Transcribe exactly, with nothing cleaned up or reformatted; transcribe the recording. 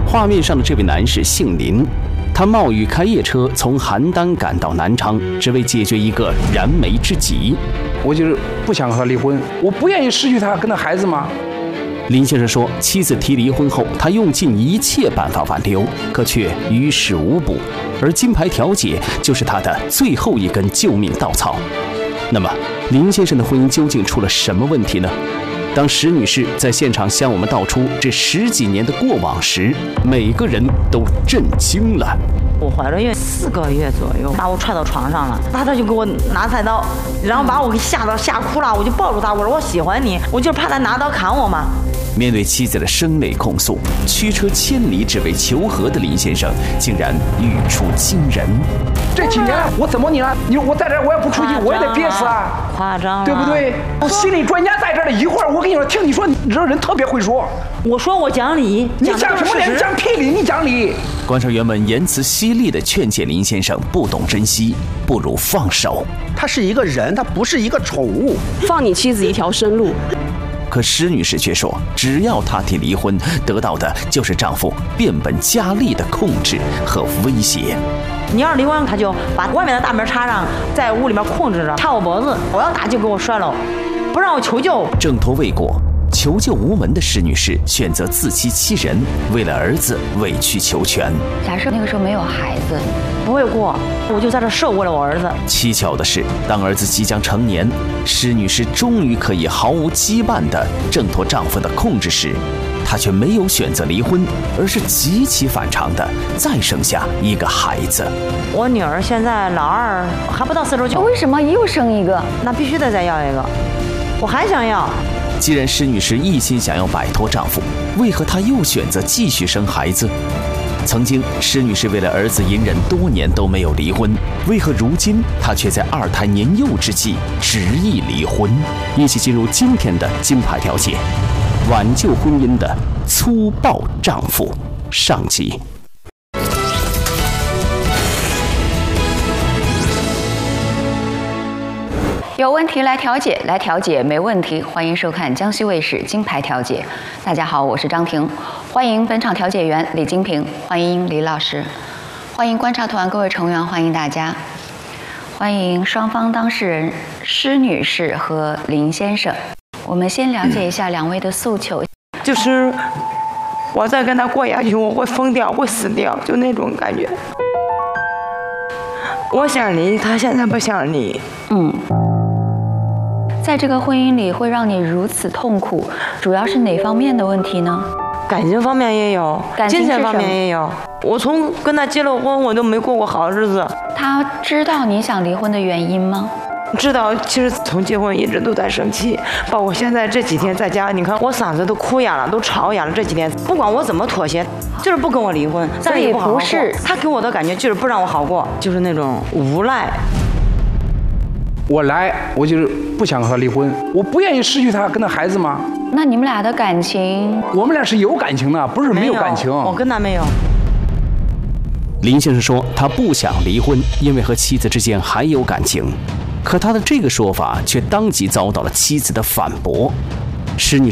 画面上的这位男士姓林，他冒雨开夜车从邯郸赶到南昌，只为解决一个燃眉之急。 我就是不想和他离婚，我不愿意失去他跟他孩子吗？ 林先生说，妻子提离婚后，他用尽一切办法挽留，可却于事无补，而金牌调解就是他的最后一根救命稻草。那么，林先生的婚姻究竟出了什么问题呢？当石女士在现场向我们道出这十几年的过往时，每个人都震惊了。 我怀了孕四个月左右，把我踹到床上了，他他就给我拿菜刀，然后把我给吓到吓哭了，我就抱住他，我说我喜欢你，我就怕他拿刀砍我嘛。 面对妻子的声泪控诉，驱车千里只为求和的林先生竟然语出惊人。 这几年我怎么你了？你说我在这儿我也不出去，我也得憋死啊， 夸张， 对不对？我心理专家在这儿了，一会儿我跟你说，听你说，你这人特别会说。 我说我讲理， 你讲什么理？你讲屁理？你讲理？ 观察员们言辞犀利地劝诫林先生不懂珍惜，不如放手。 他是一个人，他不是一个宠物， 放你妻子一条生路。 可施女士却说，只要她提离婚，得到的就是丈夫变本加厉的控制和威胁。 你要是离婚，他就把外面的大门插上，在屋里面控制着，掐我脖子，我要打就给我摔了，不让我求救。 挣脱未果，求救无门的施女士选择自欺欺人，为了儿子委曲求全。 假设那个时候没有孩子， 不会过，我就在这受为了我儿子。 蹊跷的是，当儿子即将成年，施女士终于可以毫无羁绊地挣脱丈夫的控制时，她却没有选择离婚，而是极其反常地再生下一个孩子。 我女儿现在老二，还不到四周九。 为什么又生一个？ 那必须得再要一个，我还想要。 既然施女士一心想要摆脱丈夫，为何她又选择继续生孩子？曾经，施女士为了儿子隐忍多年都没有离婚，为何如今她却在二胎年幼之际执意离婚？一起进入今天的金牌调解，挽救婚姻的粗暴丈夫上集。 有问题来调解，来调解没问题。欢迎收看江西卫视金牌调解。大家好，我是张婷，欢迎本场调解员李金平，欢迎李老师，欢迎观察团各位成员，欢迎大家，欢迎双方当事人施女士和林先生。我们先了解一下两位的诉求。 就是我再跟他过下去，我会疯掉，会死掉，就那种感觉。我想离，他现在不想离。 嗯。在这个婚姻里会让你如此痛苦，主要是哪方面的问题呢？ 感情方面也有，金钱方面也有。我从跟他结了婚，我都没过过好日子。 他知道你想离婚的原因吗？ 知道，其实从结婚一直都在生气，包括现在这几天在家，你看我嗓子都哭哑了，都吵哑了。这几天不管我怎么妥协，就是不跟我离婚。 所以不是他给我的感觉就是不让我好过，就是那种无赖。 我来，我就是不想和他离婚，我不愿意失去他跟他孩子吗？ 那你们俩的感情？ 我们俩是有感情的，不是没有感情。 我跟他没有。 林先生说他不想离婚，因为和妻子之间还有感情，可他的这个说法却当即遭到了妻子的反驳。施女